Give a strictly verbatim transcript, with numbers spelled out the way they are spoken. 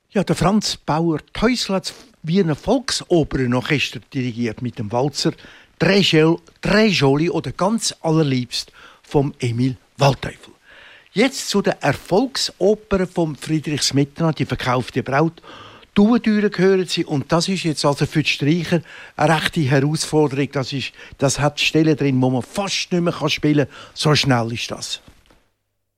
Ja, der Franz Bauer Teusl hat wie eine Volksopernorchester dirigiert mit dem Walzer Tre-Joli oder ganz allerliebst vom Emil Waldteufel. Jetzt zu der Erfolgsoper von Friedrich Smetana, die verkaufte Braut. Duodüre gehören sie und das ist jetzt also für die Streicher eine rechte Herausforderung. Das, ist, das hat Stellen drin, wo man fast nicht mehr spielen kann. So schnell ist das.